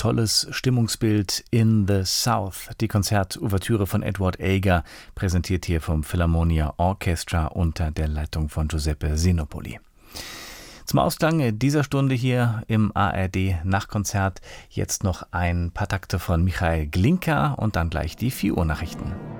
tolles Stimmungsbild in the South. Die Konzertouvertüre von Edward Elgar, präsentiert hier vom Philharmonia Orchestra unter der Leitung von Giuseppe Sinopoli. Zum Ausklang dieser Stunde hier im ARD Nachtkonzert jetzt noch ein paar Takte von Michael Glinka und dann gleich die 4 Uhr Nachrichten.